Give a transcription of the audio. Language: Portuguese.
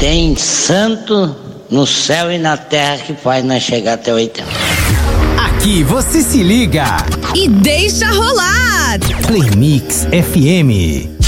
tem santo no céu e na terra que faz nós chegar até 80. Aqui você se liga e deixa rolar. Play Mix FM.